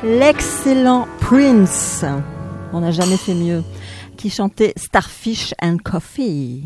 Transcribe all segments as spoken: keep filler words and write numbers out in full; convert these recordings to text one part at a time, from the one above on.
L'excellent Prince, on n'a jamais fait mieux, qui chantait Starfish and Coffee.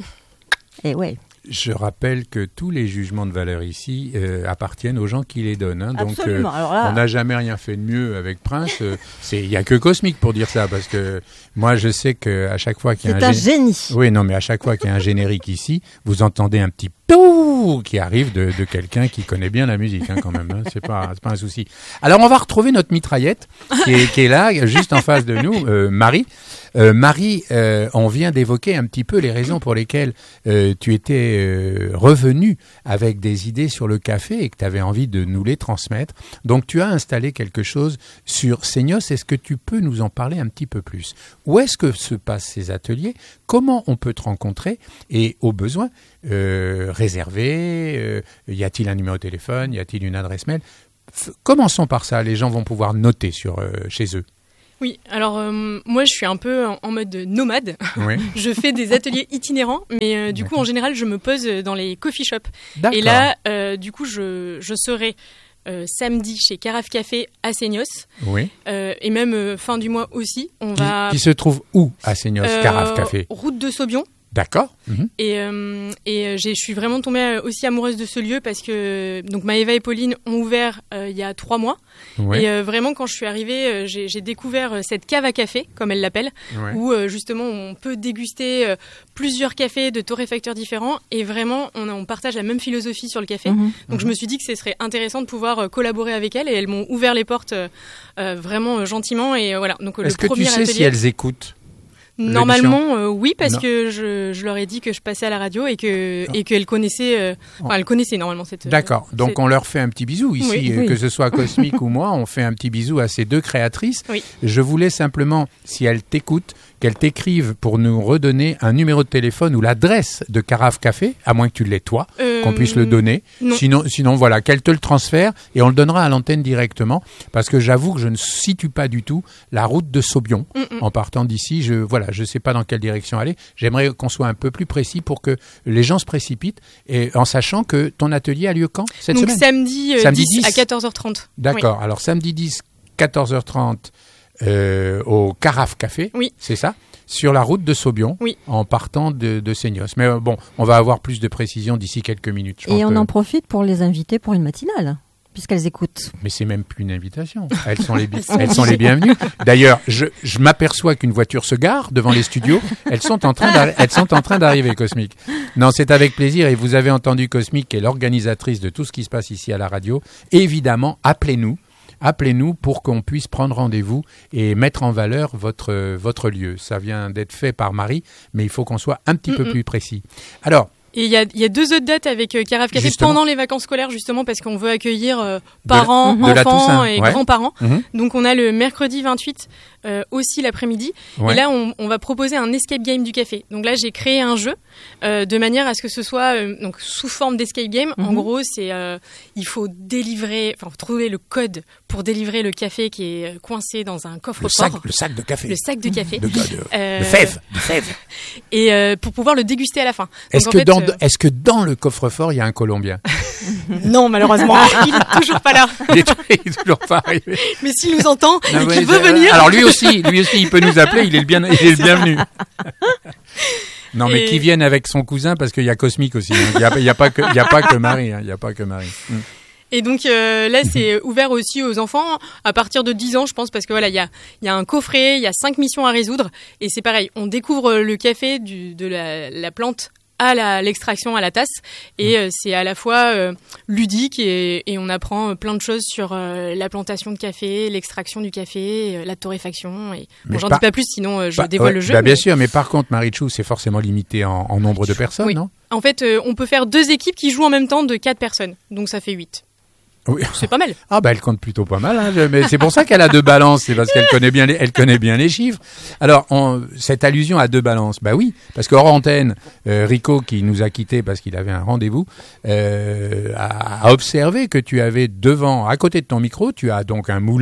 Et ouais. Je rappelle que tous les jugements de valeur ici euh, appartiennent aux gens qui les donnent. Hein. Donc, euh, là... on n'a jamais rien fait de mieux avec Prince. Euh, il n'y a que Cosmic pour dire ça, parce que moi, je sais qu'à chaque fois qu'il y a C'est un, un gé... génie. Oui, non, mais à chaque fois qu'il y a un générique ici, vous entendez un petit tout qui arrive de, de quelqu'un qui connaît bien la musique, hein, quand même. Hein. C'est pas, c'est pas un souci. Alors, on va retrouver notre mitraillette qui est, qui est là, juste en face de nous, euh, Marie. Euh, Marie, euh, on vient d'évoquer un petit peu les raisons pour lesquelles euh, tu étais euh, revenue avec des idées sur le café et que tu avais envie de nous les transmettre. Donc, tu as installé quelque chose sur Seignos. Est-ce que tu peux nous en parler un petit peu plus? Où est-ce que se passent ces ateliers? Comment on peut te rencontrer? Et au besoin, euh, réserver, euh, y a-t-il un numéro de téléphone? Y a-t-il une adresse mail? F- Commençons par ça. Les gens vont pouvoir noter sur, euh, chez eux. Oui, alors euh, moi je suis un peu en, en mode nomade. Oui. Je fais des ateliers itinérants, mais euh, du D'accord. coup en général je me pose dans les coffee shops. D'accord. Et là, euh, du coup je, je serai euh, samedi chez Carafe Café à Seignos. Oui. Euh, et même euh, fin du mois aussi. On Qui, va qui se trouve où à Seignos, euh, Carafe Café? Route de Saubion. D'accord. Mmh. Et, euh, et j'ai, je suis vraiment tombée aussi amoureuse de ce lieu parce que donc Maëva et Pauline ont ouvert euh, il y a trois mois. Ouais. Et euh, vraiment, quand je suis arrivée, euh, j'ai, j'ai découvert cette cave à café, comme elle l'appelle, Ouais. où euh, justement on peut déguster euh, plusieurs cafés de torréfacteurs différents. Et vraiment, on, on partage la même philosophie sur le café. Mmh. Donc Mmh. je me suis dit que ce serait intéressant de pouvoir euh, collaborer avec elles. Et elles m'ont ouvert les portes euh, euh, vraiment euh, gentiment. Et euh, voilà. Donc, Est-ce le que tu premier sais atelier... si elles écoutent? Normalement, euh, oui, parce Non. que je, je leur ai dit que je passais à la radio et que et qu'elles connaissaient, euh, enfin, elles connaissaient normalement cette. D'accord. Donc cette... on leur fait un petit bisou ici, Oui. euh, Oui. que ce soit Cosmic ou moi, on fait un petit bisou à ces deux créatrices. Oui. Je voulais simplement, si elles t'écoutent, qu'elles t'écrivent pour nous redonner un numéro de téléphone ou l'adresse de Carafe Café, à moins que tu l'aies toi, Euh, qu'on puisse le donner. non. Sinon, sinon voilà, qu'elles te le transfèrent et on le donnera à l'antenne directement, parce que j'avoue que je ne situe pas du tout la route de Saubion. Mm-mm. En partant d'ici, je voilà, je sais pas dans quelle direction aller. J'aimerais qu'on soit un peu plus précis pour que les gens se précipitent, et en sachant que ton atelier a lieu quand cette Donc semaine? samedi, euh, Samedi dix dix à quatorze heures trente. D'accord. Alors samedi dix, quatorze heures trente euh, au Carafe Café. Oui. C'est ça? Sur la route de Saubion, Oui. en partant de, de Seignos. Mais euh, bon, on va avoir plus de précisions d'ici quelques minutes. Je Et pense on que... en profite pour les inviter pour une matinale, puisqu'elles écoutent. Mais c'est même plus une invitation. Elles sont les, bi- elles sont les bienvenues. D'ailleurs, je, je m'aperçois qu'une voiture se gare devant les studios. Elles sont en train d'arri- elles sont en train d'arriver, Cosmic. Non, c'est avec plaisir. Et vous avez entendu Cosmic, qui est l'organisatrice de tout ce qui se passe ici à la radio. Évidemment, appelez-nous. Appelez-nous pour qu'on puisse prendre rendez-vous et mettre en valeur votre, votre lieu. Ça vient d'être fait par Marie, mais il faut qu'on soit un petit Mm-mm. peu plus précis. Alors, Et il y a, il y a deux autres dates avec euh, Carafe Café Justement. pendant les vacances scolaires, justement, parce qu'on veut accueillir euh, parents, de la enfants Toussaint, et ouais. grands-parents. mhm, Donc on a le mercredi vingt-huit euh, aussi l'après-midi. ouais. Et là, on, on va proposer un escape game du café. Donc là, j'ai créé un jeu euh, de manière à ce que ce soit euh, donc sous forme d'escape game. En Mhm. gros, c'est euh, il faut délivrer, enfin trouver le code pour délivrer le café qui est euh, coincé dans un le, coffre-fort. sac, le sac de café. Le sac de café. De, de, de, Euh, de fèves. De fèves. Et euh, pour pouvoir le déguster à la fin. Donc, Est-ce en que, fait, dans, euh, est-ce que dans le coffre-fort, il y a un Colombien? non, malheureusement, il est toujours pas là. Il est, il est toujours pas arrivé. Mais s'il nous entend Non, et mais qu'il veut c'est- venir, Alors lui aussi, lui aussi, il peut nous appeler. Il est le bien, il est le bienvenu. Non, mais Et- qui vienne avec son cousin, parce qu'il y a Cosmic aussi. hein. Il y a, il y a pas que, il y a pas que Marie. hein. Il y a pas que Marie. Mm. Et donc euh, là, c'est ouvert aussi aux enfants à partir de dix ans, je pense, parce que voilà, il y a, il y a un coffret, il y a cinq missions à résoudre, et c'est pareil. On découvre le café du, de la, la plante à la, l'extraction à la tasse, et euh, c'est à la fois euh, ludique et, et on apprend euh, plein de choses sur euh, la plantation de café, l'extraction du café, euh, la torréfaction. Et bon, Mais j'en pas- dis pas plus, sinon euh, je Bah, dévoile ouais, le jeu. bah, bien mais- sûr, mais par contre, Marie-Chou, c'est forcément limité en, en nombre de personnes, Oui. non? En fait, euh, on peut faire deux équipes qui jouent en même temps de quatre personnes, donc ça fait huit. Oui. C'est pas mal. Ah bah elle compte plutôt pas mal, hein, je- mais c'est pour ça qu'elle a deux balances, c'est parce qu'elle connaît bien les, elle connaît bien les chiffres. Alors on, cette allusion à deux balances, bah oui, parce qu'hors antenne, euh, Rico qui nous a quittés parce qu'il avait un rendez-vous, euh, a, a observé que tu avais devant, à côté de ton micro, tu as donc un moulin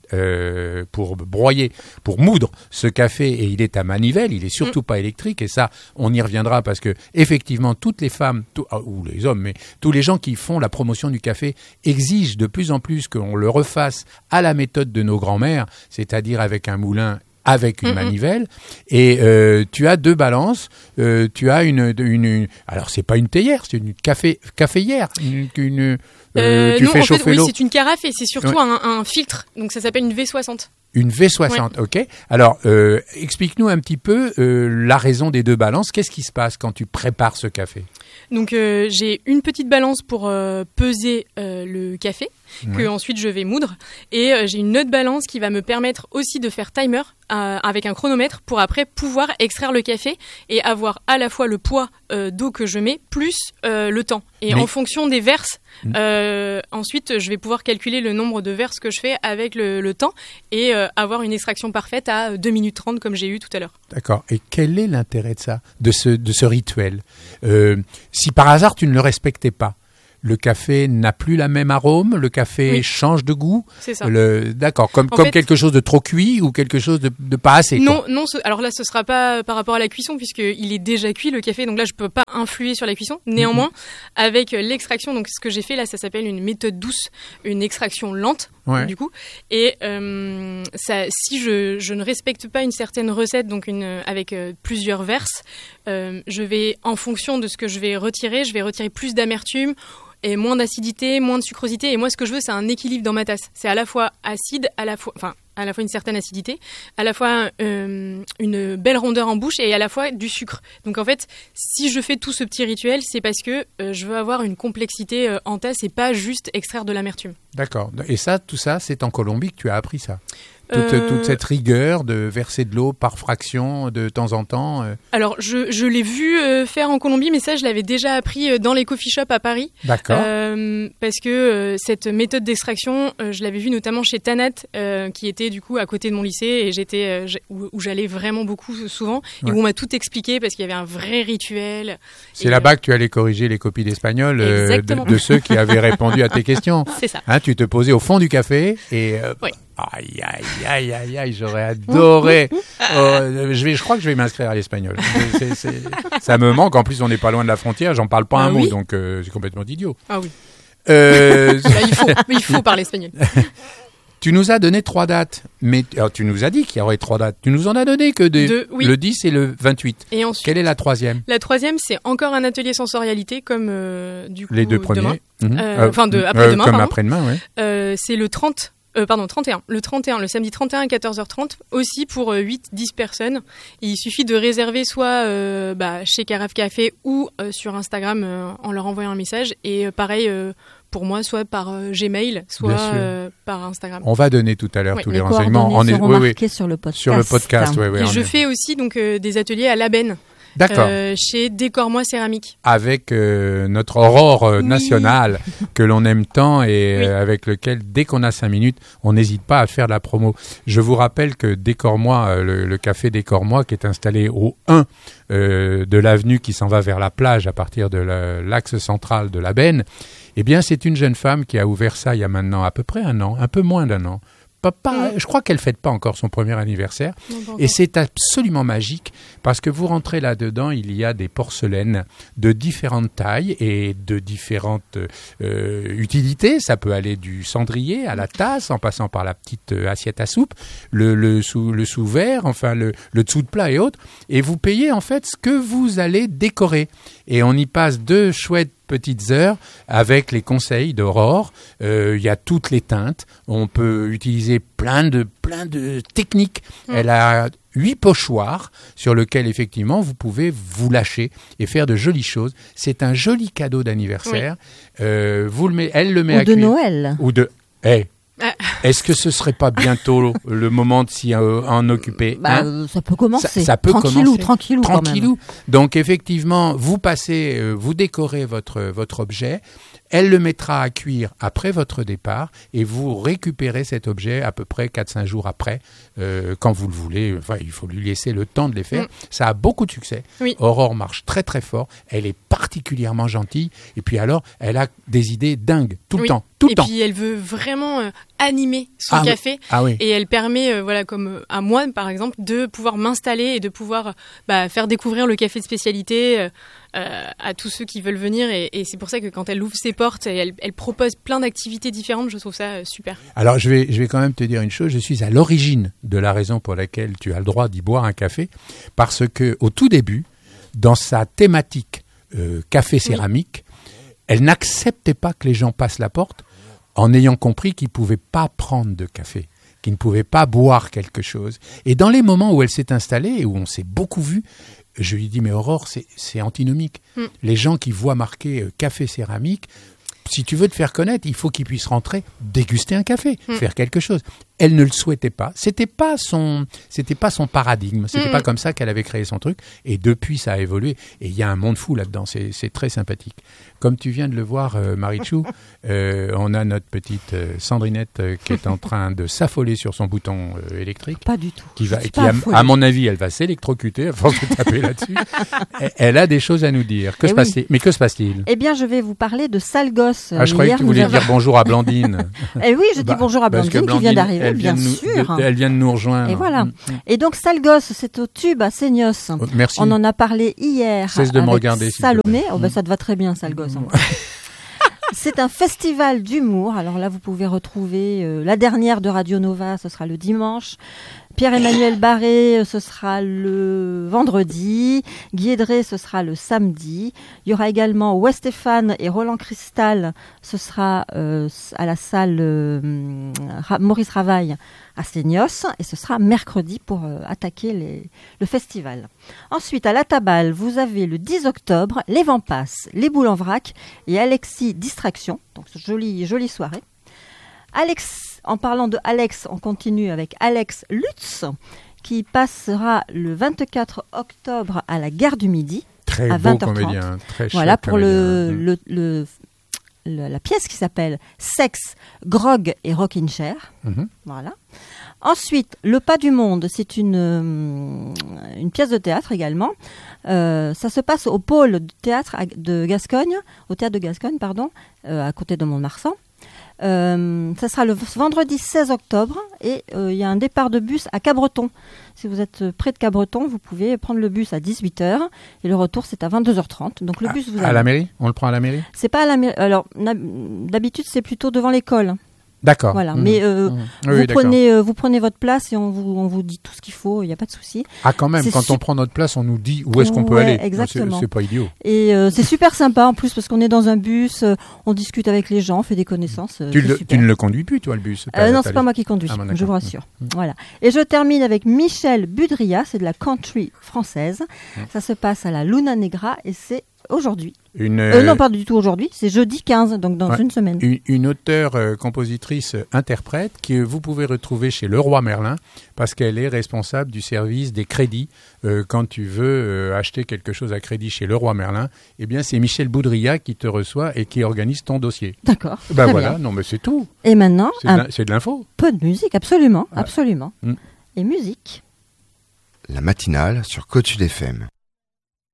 euh, pour broyer, pour moudre ce café, et il est à manivelle, il est surtout mmh. pas électrique, et ça, on y reviendra parce que effectivement, toutes les femmes, tout, ou les hommes, mais tous les gens qui font la promotion du café exigent de plus en plus qu'on le refasse à la méthode de nos grands-mères, c'est-à-dire avec un moulin avec une mmh. manivelle, et euh, tu as deux balances, euh, tu as une, une, une alors c'est pas une théière, c'est une café caféière, une, une euh, euh, tu non, fais en chauffer fait, l'eau. Oui, c'est une carafe et c'est surtout ouais. un, un filtre, donc ça s'appelle une V soixante. Une V soixante, ouais. Ok. Alors, euh, explique-nous un petit peu euh, la raison des deux balances. Qu'est-ce qui se passe quand tu prépares ce café ? Donc, euh, j'ai une petite balance pour euh, peser euh, le café, ouais. que ensuite je vais moudre. Et euh, j'ai une autre balance qui va me permettre aussi de faire timer euh, avec un chronomètre pour après pouvoir extraire le café et avoir à la fois le poids euh, d'eau que je mets plus euh, le temps. Et Mais... en fonction des verses, euh, ensuite je vais pouvoir calculer le nombre de verses que je fais avec le, le temps et euh, avoir une extraction parfaite à deux minutes trente comme j'ai eu tout à l'heure. D'accord. Et quel est l'intérêt de ça, de ce, de ce rituel ? euh, Si par hasard tu ne le respectais pas, le café n'a plus la même arôme, le café oui. change de goût. C'est ça. Le, d'accord, comme, comme fait, quelque chose de trop cuit ou quelque chose de, de pas assez. Non, quoi. non. Ce, alors là, ce sera pas par rapport à la cuisson puisqu'il est déjà cuit le café, donc là je peux pas influer sur la cuisson. Néanmoins, mm-hmm. avec l'extraction, donc ce que j'ai fait là, ça s'appelle une méthode douce, une extraction lente. Ouais. Du coup, et euh, ça, si je, je ne respecte pas une certaine recette, donc une avec euh, plusieurs verses, euh, je vais en fonction de ce que je vais retirer, je vais retirer plus d'amertume. Et moins d'acidité, moins de sucrosité. Et moi, ce que je veux, c'est un équilibre dans ma tasse. C'est à la fois acide, à la fois, enfin, à la fois une certaine acidité, à la fois euh, une belle rondeur en bouche et à la fois du sucre. Donc en fait, si je fais tout ce petit rituel, c'est parce que euh, je veux avoir une complexité euh, en tasse et pas juste extraire de l'amertume. D'accord. Et ça, tout ça, c'est en Colombie que tu as appris ça ? Toute, euh... toute cette rigueur de verser de l'eau par fraction de temps en temps euh... Alors, je, je l'ai vu euh, faire en Colombie, mais ça, je l'avais déjà appris dans les coffee shops à Paris. D'accord. Euh, parce que euh, cette méthode d'extraction, euh, je l'avais vue notamment chez Tanat, euh, qui était du coup à côté de mon lycée, et j'étais, euh, où, où j'allais vraiment beaucoup souvent, ouais. et où on m'a tout expliqué parce qu'il y avait un vrai rituel. C'est et, là-bas euh... que tu allais corriger les copies d'espagnol euh, de, de ceux qui avaient répondu à tes questions. C'est ça. Hein, tu te posais au fond du café et... Euh, oui. Aïe, aïe, aïe, aïe, aïe, j'aurais adoré. euh, je, vais, je crois que je vais m'inscrire à l'espagnol. C'est, c'est, ça me manque. En plus, on n'est pas loin de la frontière. J'en parle pas ah, un oui. mot, donc euh, c'est complètement idiot. Ah oui. Euh... Là, il faut, il faut parler espagnol. Tu nous as donné trois dates, mais alors, tu nous as dit qu'il y aurait trois dates. Tu nous en as donné que des, de, oui. le dix et le vingt-huit. Et ensuite, quelle est la troisième ? La troisième, c'est encore un atelier sensorialité, comme euh, du coup, les deux premiers. Demain. Mmh. Euh, enfin, de, après-demain, euh, Comme pardon. après-demain, oui. Euh, c'est le trente. Euh, pardon, trente et un. Le trente et un, le samedi trente et un à quatorze heures trente, aussi pour euh, huit dix personnes. Et il suffit de réserver soit euh, bah, chez Carafe Café ou euh, sur Instagram euh, en leur envoyant un message. Et euh, pareil euh, pour moi, soit par euh, Gmail, soit euh, par Instagram. On va donner tout à l'heure oui. tous les, les renseignements. On est oui, oui. sur le podcast. Sur le podcast, oui, oui. Et je est... fais aussi donc euh, des ateliers à l'Aben. D'accord. Euh, chez Décore-moi Céramique. Avec euh, notre Aurore euh, nationale oui. que l'on aime tant et oui. euh, avec lequel, dès qu'on a cinq minutes, on n'hésite pas à faire de la promo. Je vous rappelle que Décore-moi, euh, le, le café Décore-moi qui est installé au un euh, de l'avenue qui s'en va vers la plage à partir de la, l'axe central de la Benne, eh bien c'est une jeune femme qui a ouvert ça il y a maintenant à peu près un an, un peu moins d'un an. Pas, pas, je crois qu'elle ne fête pas encore son premier anniversaire. Non, et c'est absolument magique parce que vous rentrez là-dedans, il y a des porcelaines de différentes tailles et de différentes euh, utilités. Ça peut aller du cendrier à la tasse en passant par la petite euh, assiette à soupe, le, le, sous, le sous-verre, enfin le, le dessous de plat et autres. Et vous payez en fait ce que vous allez décorer. Et on y passe deux chouettes petites heures avec les conseils d'Aurore. Euh, il y a toutes les teintes. On peut utiliser plein de, plein de techniques. Mmh. Elle a huit pochoirs sur lesquels, effectivement, vous pouvez vous lâcher et faire de jolies choses. C'est un joli cadeau d'anniversaire. Oui. Euh, vous le met, elle le met Ou à de cuire. Noël. Ou de... Hey. Ah. Est-ce que ce serait pas bientôt le moment de s'y euh, en occuper bah, hein ça peut commencer. Ça, ça peut tranquillou, commencer. Tranquillou, tranquillou. Donc effectivement, vous passez, euh, vous décorez votre votre objet. Elle le mettra à cuire après votre départ et vous récupérez cet objet à peu près quatre à cinq jours après, euh, quand vous le voulez. Enfin, il faut lui laisser le temps de les faire. Mm. Ça a beaucoup de succès. Oui. Aurore marche très très fort. Elle est particulièrement gentille. Et puis alors, elle a des idées dingues tout oui. le temps. tout le et temps. puis elle veut vraiment euh, animer son Ah, café. oui. Ah oui. Et elle permet, euh, voilà, comme euh, à moi par exemple, de pouvoir m'installer et de pouvoir bah, faire découvrir le café de spécialité euh, euh, à tous ceux qui veulent venir. Et, et c'est pour ça que quand elle ouvre ses portes, elle, elle propose plein d'activités différentes. Je trouve ça euh, super. Alors je vais, je vais quand même te dire une chose, je suis à l'origine de la raison pour laquelle tu as le droit d'y boire un café, parce que au tout début, dans sa thématique euh, café céramique, oui. elle n'acceptait pas que les gens passent la porte en ayant compris qu'ils ne pouvaient pas prendre de café, qu'ils ne pouvaient pas boire quelque chose. Et dans les moments où elle s'est installée et où on s'est beaucoup vu, je lui dis mais Aurore, c'est, c'est antinomique. Mm. Les gens qui voient marqué euh, café céramique, si tu veux te faire connaître, il faut qu'ils puissent rentrer, déguster un café, mm. faire quelque chose. Elle ne le souhaitait pas. C'était pas son, c'était pas son paradigme. C'était mm. pas comme ça qu'elle avait créé son truc. Et depuis, ça a évolué. Et il y a un monde fou là-dedans. C'est, c'est très sympathique. Comme tu viens de le voir, euh, Marichou, euh, on a notre petite euh, Sandrinette euh, qui est en train de s'affoler sur son bouton euh, électrique. Pas du tout. Qui va, qui a, à mon avis, elle va s'électrocuter à force de taper là-dessus. Elle a des choses à nous dire. Que se oui. passe-t-il ? Mais que se passe-t-il ? Eh bien, je vais vous parler de sale gosse. Ah, je croyais que tu voulais dire bonjour à Blandine. Eh oui, je dis bah, bonjour à Blandine, Blandine qui vient d'arriver, elle vient bien nous, sûr. De, elle vient de nous rejoindre. Et voilà. Mmh. Et donc, sale gosse, c'est au Tube à Seignos. Oh, merci. On en a parlé hier. Cesse de avec me regarder. Salomé. Oh, ben, ça te va très bien, sale gosse. Hein. C'est un festival d'humour. Alors là, vous pouvez retrouver euh, la dernière de Radio Nova, ce sera le dimanche. Pierre-Emmanuel Barré, ce sera le vendredi. Guy Edré, ce sera le samedi. Il y aura également Wes Stéphane et Roland Cristal, ce sera euh, à la salle euh, Maurice Ravaille à Seignos. Et ce sera mercredi pour euh, attaquer les, le festival. Ensuite, à la Taballe, vous avez le dix octobre, les vents passent, les boules en vrac et Alexis Distraction. Donc, jolie, jolie soirée. Alex, en parlant de Alex, on continue avec Alex Lutz, qui passera le vingt-quatre octobre à la Gare du Midi. Très à beau vingt heures trente. Comédien, très chouette voilà, pour comédien. Le, le, le, le, la pièce qui s'appelle Sexe, Grog et Rockin' Chair. Mm-hmm. Voilà. Ensuite, Le Pas du Monde, c'est une, une pièce de théâtre également. Euh, ça se passe au pôle de théâtre de Gascogne, au théâtre de Gascogne, pardon, euh, à côté de Mont-de-Marsan. Euh, ça sera le vendredi seize octobre et il euh, y a un départ de bus à Cabreton. Si vous êtes près de Cabreton, vous pouvez prendre le bus à dix-huit heures et le retour c'est à vingt-deux heures trente. Donc le à, bus vous à allez... la mairie ? On le prend à la mairie ? C'est pas à la mairie. Alors d'habitude c'est plutôt devant l'école. D'accord. Voilà, mmh. mais euh, mmh. vous, oui, prenez, euh, vous prenez votre place et on vous, on vous dit tout ce qu'il faut, il n'y a pas de souci. Ah quand même, c'est quand su- on prend notre place, on nous dit où est-ce qu'on ouais, peut aller. Exactement. C'est, c'est pas idiot. Et euh, c'est super sympa en plus parce qu'on est dans un bus, euh, on discute avec les gens, on fait des connaissances. Euh, tu, c'est le, super. tu ne le conduis plus toi le bus ? euh, Non, c'est pas moi qui conduis, ah, bon, je vous rassure. Mmh. Voilà. Et je termine avec Michel Budria, c'est de la country française. Mmh. Ça se passe à la Luna Negra et c'est aujourd'hui. Une, euh, non, pas du tout aujourd'hui, c'est jeudi quinze, donc dans ouais, une semaine. Une, une auteure, euh, compositrice, euh, interprète que vous pouvez retrouver chez Leroy Merlin parce qu'elle est responsable du service des crédits. Euh, quand tu veux euh, acheter quelque chose à crédit chez Leroy Merlin, eh bien c'est Michel Boudria qui te reçoit et qui organise ton dossier. D'accord. Ben très voilà, bien. non mais c'est tout. Et maintenant, c'est, un de, c'est de l'info. Peu de musique, absolument, Ah. absolument. Mm. Et musique. La matinale sur Côte Sud F M.